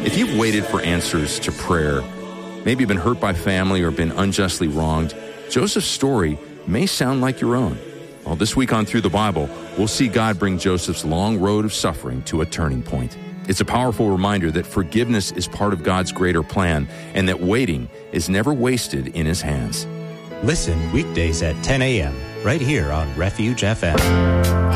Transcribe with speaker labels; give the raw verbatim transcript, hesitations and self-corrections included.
Speaker 1: If you've waited for answers to prayer, maybe been hurt by family or been unjustly wronged, Joseph's story may sound like your own. Well, this week on Through the Bible, we'll see God bring Joseph's long road of suffering to a turning point. It's a powerful reminder that forgiveness is part of God's greater plan and that waiting is never wasted in His hands.
Speaker 2: Listen weekdays at ten a.m. right here on Refuge F M.